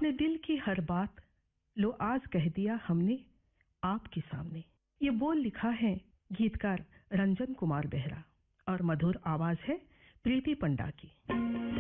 अपने दिल की हर बात लो आज कह दिया हमने आपके सामने। ये बोल लिखा है गीतकार रंजन कुमार बेहरा और मधुर आवाज है प्रीति पंडा की।